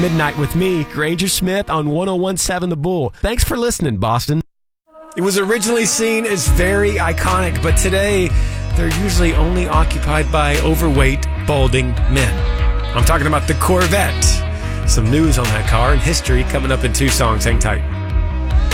Midnight with me, Granger Smith on 101.7 The Bull. Thanks for listening, Boston. It was originally seen as very iconic, but today they're usually only occupied by overweight, balding men. I'm talking about the Corvette. Some news on that car and history coming up in 2 songs. Hang tight.